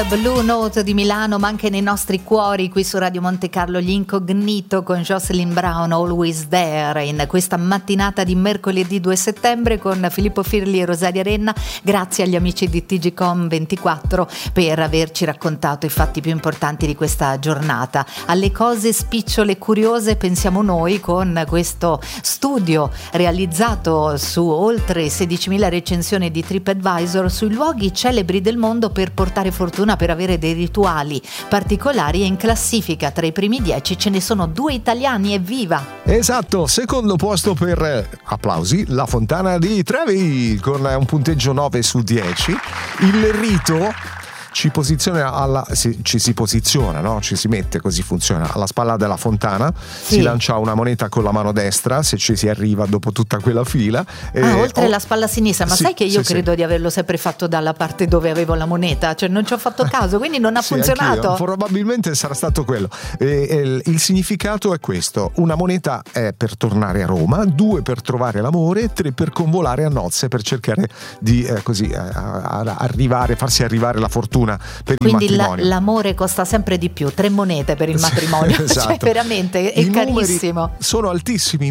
Blue Note di Milano, ma anche nei nostri cuori qui su Radio Monte Carlo, gli Incognito con Jocelyn Brown, Always There, in questa mattinata di mercoledì 2 settembre con Filippo Firli e Rosaria Renna. Grazie agli amici di TGcom 24 per averci raccontato i fatti più importanti di questa giornata. Alle cose spicciole e curiose pensiamo noi con questo studio realizzato su oltre 16.000 recensioni di TripAdvisor sui luoghi celebri del mondo per portare fortuna, per avere dei rituali particolari, e in classifica tra i primi 10 ce ne sono 2 italiani, evviva! Esatto, secondo posto per applausi la Fontana di Trevi con un punteggio 9 su 10. Il rito ci si posiziona, no? Ci si mette, così funziona, alla spalla della fontana, sì. Si lancia una moneta con la mano destra se ci si arriva dopo tutta quella fila, oltre la spalla sinistra, ma sì, sai che io credo di averlo sempre fatto dalla parte dove avevo la moneta, cioè non ci ho fatto caso, quindi non ha funzionato. Anch'io. Probabilmente sarà stato quello. Il significato è questo: una moneta è per tornare a Roma, 2 per trovare l'amore, 3 per convolare a nozze, per cercare di farsi arrivare la fortuna per quindi il matrimonio. L'amore costa sempre di più, 3 monete per il matrimonio. Esatto. Cioè veramente è carissimo. Sono altissimi,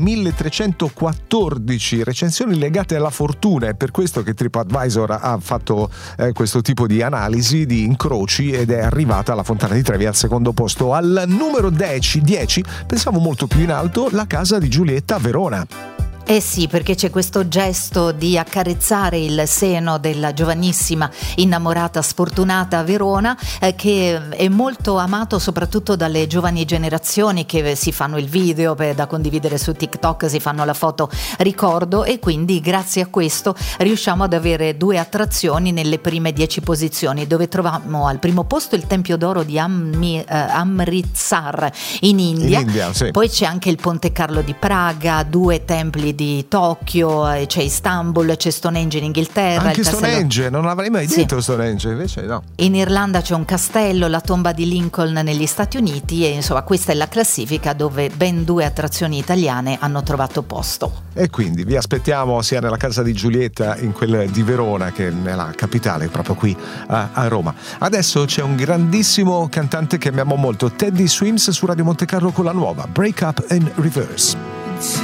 1314 recensioni legate alla fortuna. È per questo che TripAdvisor ha fatto questo tipo di analisi, di incroci, ed è arrivata la Fontana di Trevi al secondo posto. Al numero 10, pensavo molto più in alto, la casa di Giulietta a Verona. Eh sì, perché c'è questo gesto di accarezzare il seno della giovanissima innamorata sfortunata a Verona, che è molto amato soprattutto dalle giovani generazioni che si fanno il video da condividere su TikTok, si fanno la foto ricordo, e quindi grazie a questo riusciamo ad avere 2 attrazioni nelle prime 10 posizioni, dove troviamo al primo posto il Tempio d'Oro di Amritsar in India, sì. Poi c'è anche il Ponte Carlo di Praga, 2 templi di Tokyo, c'è Istanbul, c'è Stonehenge in Inghilterra, anche Stonehenge, non avrei mai detto Stonehenge, invece no. In Irlanda c'è un castello, la tomba di Lincoln negli Stati Uniti, e insomma questa è la classifica dove ben 2 attrazioni italiane hanno trovato posto. E quindi vi aspettiamo sia nella casa di Giulietta, in quella di Verona, che nella capitale, proprio qui a Roma. Adesso c'è un grandissimo cantante che amiamo molto, Teddy Swims, su Radio Monte Carlo con la nuova Break Up in Reverse.